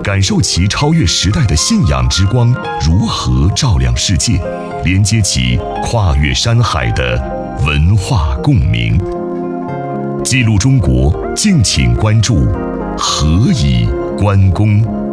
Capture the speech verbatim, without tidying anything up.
感受其超越时代的信仰之光如何照亮世界，连接起跨越山海的文化共鸣。记录中国，敬请关注何以关公。